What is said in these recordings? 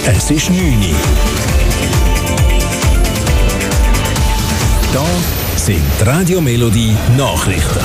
Es ist 9 Uhr. Da sind die Radio Melodie Nachrichten.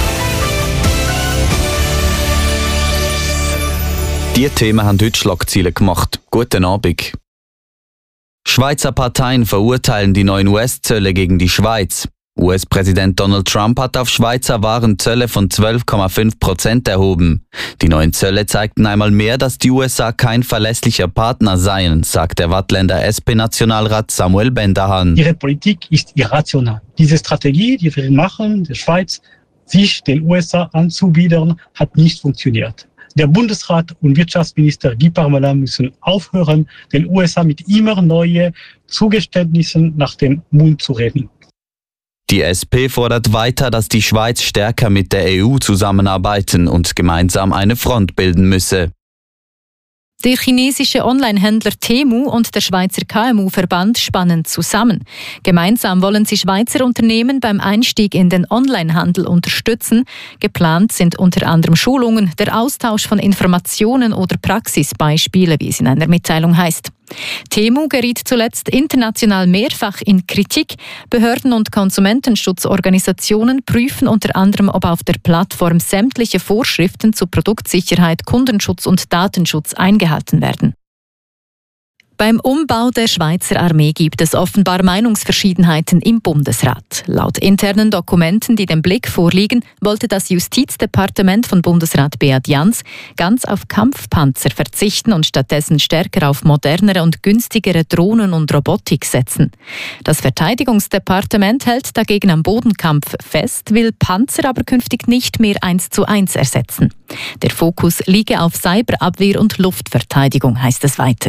Die Themen haben heute Schlagzeilen gemacht. Guten Abend. Schweizer Parteien verurteilen die neuen US-Zölle gegen die Schweiz. US-Präsident Donald Trump hat auf Schweizer Waren Zölle von 12,5% erhoben. Die neuen Zölle zeigten einmal mehr, dass die USA kein verlässlicher Partner seien, sagt der Waadtländer SP-Nationalrat Samuel Bendahan. Ihre Politik ist irrational. Diese Strategie, die wir machen, der Schweiz, sich den USA anzubiedern, hat nicht funktioniert. Der Bundesrat und Wirtschaftsminister Guy Parmelin müssen aufhören, den USA mit immer neuen Zugeständnissen nach dem Mund zu reden. Die SP fordert weiter, dass die Schweiz stärker mit der EU zusammenarbeiten und gemeinsam eine Front bilden müsse. Der chinesische Online-Händler Temu und der Schweizer KMU-Verband spannen zusammen. Gemeinsam wollen sie Schweizer Unternehmen beim Einstieg in den Online-Handel unterstützen. Geplant sind unter anderem Schulungen, der Austausch von Informationen oder Praxisbeispiele, wie es in einer Mitteilung heißt. Temu geriet zuletzt international mehrfach in Kritik. Behörden und Konsumentenschutzorganisationen prüfen unter anderem, ob auf der Plattform sämtliche Vorschriften zu Produktsicherheit, Kundenschutz und Datenschutz eingehalten werden. Beim Umbau der Schweizer Armee gibt es offenbar Meinungsverschiedenheiten im Bundesrat. Laut internen Dokumenten, die dem Blick vorliegen, wollte das Justizdepartement von Bundesrat Beat Jans ganz auf Kampfpanzer verzichten und stattdessen stärker auf modernere und günstigere Drohnen und Robotik setzen. Das Verteidigungsdepartement hält dagegen am Bodenkampf fest, will Panzer aber künftig nicht mehr 1:1 ersetzen. Der Fokus liege auf Cyberabwehr und Luftverteidigung, heißt es weiter.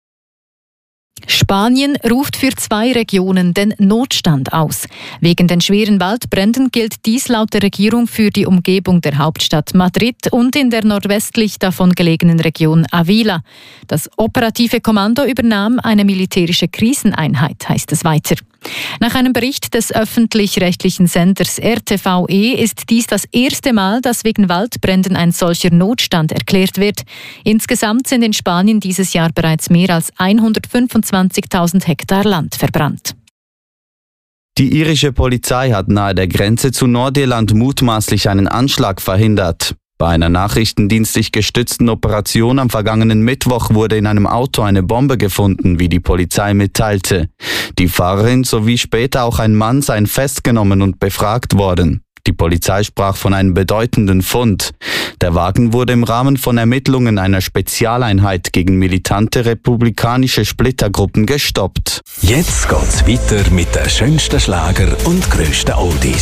Spanien ruft für 2 Regionen den Notstand aus. Wegen den schweren Waldbränden gilt dies laut der Regierung für die Umgebung der Hauptstadt Madrid und in der nordwestlich davon gelegenen Region Avila. Das operative Kommando übernahm eine militärische Kriseneinheit, heißt es weiter. Nach einem Bericht des öffentlich-rechtlichen Senders RTVE ist dies das erste Mal, dass wegen Waldbränden ein solcher Notstand erklärt wird. Insgesamt sind in Spanien dieses Jahr bereits mehr als 125.000 Hektar Land verbrannt. Die irische Polizei hat nahe der Grenze zu Nordirland mutmaßlich einen Anschlag verhindert. Bei einer nachrichtendienstlich gestützten Operation am vergangenen Mittwoch wurde in einem Auto eine Bombe gefunden, wie die Polizei mitteilte. Die Fahrerin sowie später auch ein Mann seien festgenommen und befragt worden. Die Polizei sprach von einem bedeutenden Fund. Der Wagen wurde im Rahmen von Ermittlungen einer Spezialeinheit gegen militante republikanische Splittergruppen gestoppt. Jetzt geht's weiter mit den schönsten Schlager und grössten Oldies.